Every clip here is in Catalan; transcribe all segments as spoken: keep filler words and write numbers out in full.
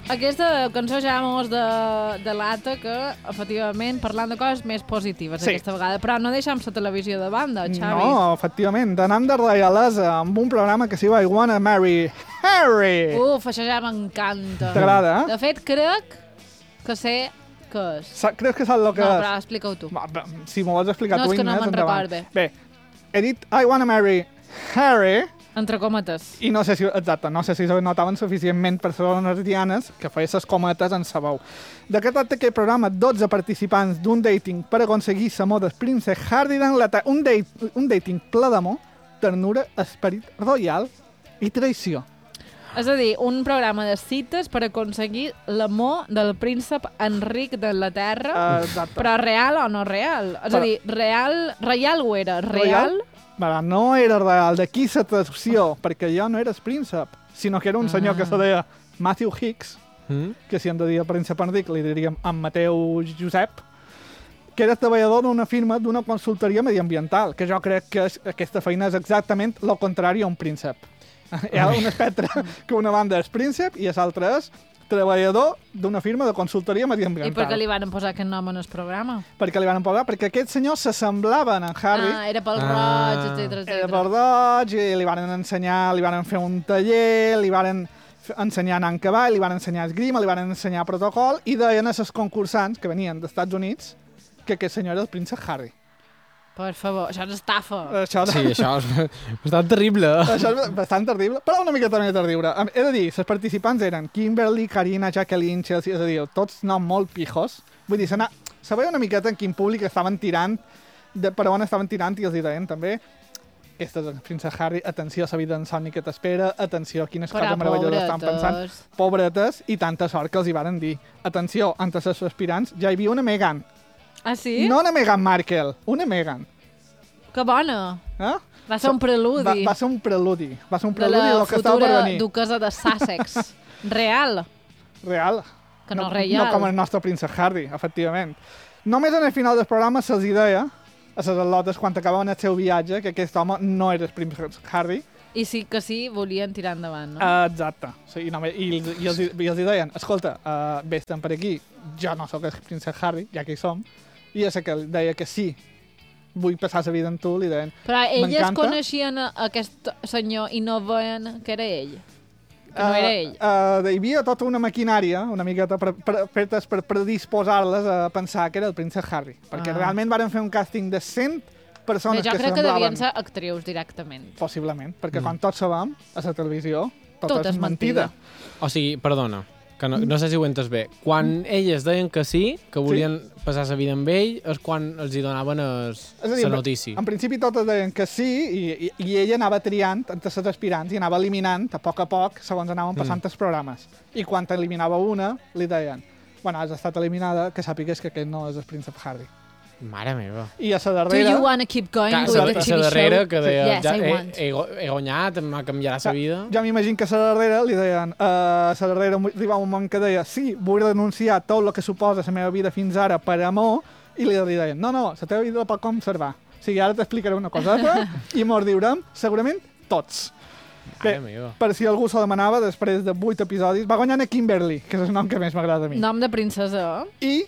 Aquesta cançó ja mos de, de lata que, efectivament, parlant de coses més positives Sí. aquesta vegada, però no deixem la televisió de banda, Xavi. No, efectivament, d'anar de reialesa amb un programa que s'hi va I Wanna Marry Harry. Uf, això ja m'encanta. T'agrada, eh? De fet, crec que sé què és. Sa creus que saps el que No, és? però explica-ho tu. Va, va, si m'ho vols explicar No, tu, és que no Inés, me'n endavant. record bé. Bé, he dit I Wanna Marry Harry Entre cometes. i no sé si, exacte, no sé si se notaven suficientment persones dianes que feia ses cometes en sa veu. D'aquest acte aquest programa, dotze participants d'un dating per aconseguir l'amor del príncep Harry d'Anglaterra. Un, date, un dating ple d'amor, ternura, esperit royal i traïció. És a dir, un programa de cites per aconseguir l'amor del príncep Enric d'Anglaterra, Uh, exacte. però real o no real? És Però- a dir, real, reial ho era? Real? Reial? Bueno, no era real, d'aquí la traducció, perquè jo no era el príncep, sinó que era un senyor Ah. que se deia Matthew Hicks, Mm? que si hem de dir el príncep Enric li diríem en Mateu Josep, que era treballador d'una firma d'una consultoria mediambiental, que jo crec que és, aquesta feina és exactament el contrari a un príncep. Hi ha un espectre que una banda és príncep i l'altra és treballador d'una firma de consultoria I mediambiental. per què li van posar aquest nom en el programa? Perquè li van posar? Perquè aquest senyor s'assemblava en Harry. Ah, era pel Ah. roig, etcètera, Era etcètera. per roig, i li van ensenyar, li van fer un taller, li van ensenyar a anar en cavall, li van ensenyar esgrima, li van ensenyar protocol, i deien a els concursants que venien dels Estats Units que aquest senyor era el príncep Harry. Per favor, això és estafa. Això, Sí, això és bastant terrible. això és bastant terrible, però una miqueta més de riure. He de dir, els participants eren Kimberly, Karina, Jacqueline, Chelsea, és a dir, tots noms molt pijos. Vull dir, s'ana- se veia una miqueta en quin públic estaven tirant, de per on estaven tirant, i els hi deien també aquest és el príncep Harry, atenció a la vida insomni que t'espera, atenció a quines Però coses meravelloses estan pensant. pobretes. Pobretes, i tanta sort que els hi varen dir. Atenció, entre els aspirants ja hi havia una Meghan. Ah, sí? No una Meghan Markle, una Meghan. Que bona. Eh? Va ser un preludi. Va, va ser un preludi. Va ser un de preludi la del que estava per futura venir. duquesa de Sussex. Real. Real. Que no, no, reial. no com el nostre príncep Harry, efectivament. Només en el final del programa se'ls deia a les al·lotes, quan acabaven el seu viatge, que aquest home no era el príncep Harry. I sí que sí, volien tirar endavant, no? Uh, exacte. Sí, i, només, i, i, els, i els deien, escolta, uh, vés-te'n per aquí, jo no sóc el príncep Harry, ja que hi som, i ja sé que deia que sí, vull passar la vida amb tu, li deien, Però elles m'encanta. coneixien a aquest senyor i no veien que era ell. Que no Uh, era ell. Uh, hi havia tota una maquinària, una miqueta per, per, fetes per predisposar-les a pensar que era el príncep Harry, perquè Ah. realment varen fer un càsting de cent persones Bé, jo que crec que semblaven... devien ser actrius directament. Possiblement, perquè Mm. com tots sabem, a la televisió, tot, Tot és mentida. O sigui, perdona, que no, no sé si ho he entès bé. Quan elles deien que sí, que volien passar la vida amb ell, és quan els hi donaven es, És a dir, la en- notícia. En principi totes deien que sí, i, i, i ella anava triant entre les aspirants i anava eliminant a poc a poc segons anaven passant Mm. els programes. I quan eliminava una, li deien, bueno, has estat eliminada, que sàpigues que aquest no és el príncep Harry. Mare meva. I a la Do darrera... you wanna keep going Clar, with la, the la T V darrera show? que deia, Yes, ja, I he, want. he, go- he guanyat, em canviarà la vida. Jo m'imagino que a la darrera li deien, uh, a la darrera arribava un moment que deia, sí, vull renunciar tot el que suposa la meva vida fins ara per amor, i li deien, no, no, la teva vida la pot conservar. O sigui, ara t'explicaré una coseta i mos diurem segurament tots. Bé, Mare meva. per si algú s'ho demanava, després de vuit episodis, va guanyar a Kimberly, que és el nom que més m'agrada a mi. Nom de princesa. I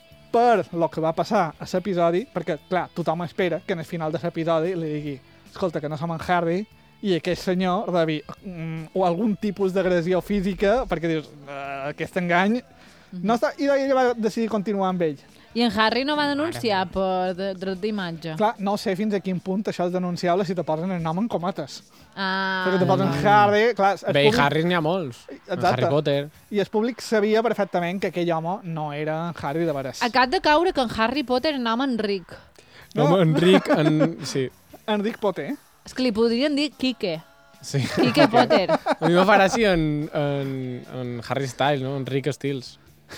per el que va passar a l'episodi, perquè, clar, tothom espera que en el final de l'episodi li digui escolta, que no som en Harry, i aquest senyor rebi mm, o algun tipus d'agressió física, perquè dius, uh, aquest engany... No està... I ella va decidir continuar amb ell. I en Harry no va denunciar per de- dret d'imatge. Clar, no sé fins a quin punt això és denunciable si te posen el nom en cometes. Ah, Perquè te posen no. Harry... Clar, el Bé, i públic- Harry n'hi ha molts. En Exacte. Harry Potter. I el públic sabia perfectament que aquell home no era en Harry de veres. Acab de caure que en Harry Potter és nom Enric. No, No. Enric, en... sí. Enric Potter. És que li podrien dir Quique. sí. Quique Potter. A mi me fa gràcia en, en, en Harry Styles, no? Enric Styles.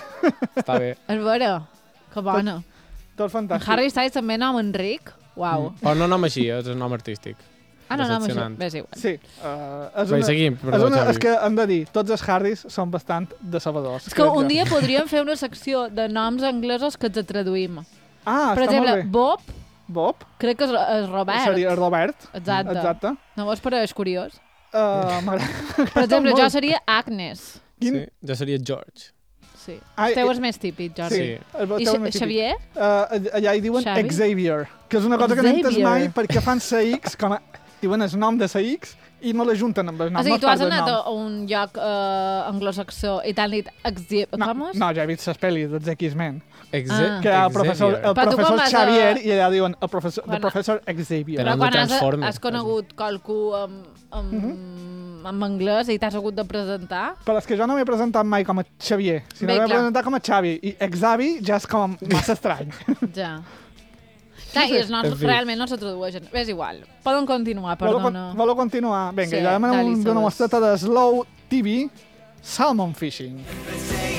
Està bé. És vera. Que bona. Tot En fantàstic. Harry Styles també nom Enric. Uau. Però no nom així, és el nom artístic. Ah, no, no, això. Decepcionant. Bé, és igual. Sí. Uh, és Bé, una, seguim, és, perdó, una, Xavi. és que hem de dir, tots els Harrys són bastant decebedors. És que crec un jo. dia podríem fer una secció de noms anglesos que ens traduïm. Ah, Per està exemple, molt bé. Bob, Bob, crec que és, és Robert. seria Robert. Exacte. Exacte. No vos pareix curiós? Uh, M'agrada. Per exemple, molt. jo seria Agnes. Quin... Sí, jo seria George. Sí. Ai, El teu eh, és més típic, Jordi. Sí. el I teu Xa- més típic. Xavier? Uh, allà hi diuen Xavi? Xavier, que és una cosa que no he entès Xavier. mai perquè fan la X, com a... diuen el nom de la X i no l'ajunten amb el nom. O sigui, no es tu has parla del anat nom. a un lloc uh, anglosaxó i t'han dit... Exi... No, Com és? no, ja he vist les pel·lis dels X-Men. Exe Ah. Que el professor, el Però tu professor com has Xavier de- i allà diuen el professor, Quan- the professor Xavier. Però Però no quan has, Transformers, has conegut qualcú amb, amb, Mhm. amb anglès i t'has hagut de presentar... Però és que jo no m'he presentat mai com a Xavier, sinó Bé, que m'he clar. presentat com a Xavi. I Xavi ja és com massa estrany. Ja. Clar, i els noms En fi. realment no se tradueixen. És igual. Poden continuar, Voleu, perdona. con voleu continuar? Vinga, Sí, ja demanem dali, un- una Sebas. mostreta de Slow T V, Salmon Fishing.